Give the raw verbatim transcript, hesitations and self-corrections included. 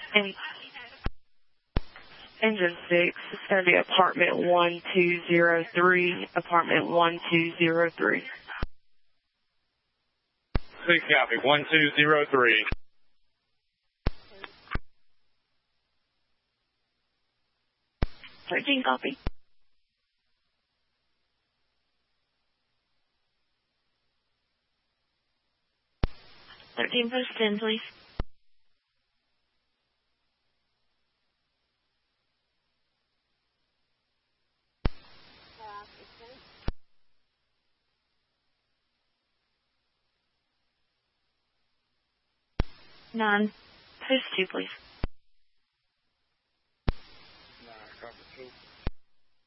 And engine six, it's going to be apartment one two zero three, apartment one two zero three. Six copy, one two zero three. thirteen copy. thirteen post ten, please. Nine. Post two, please.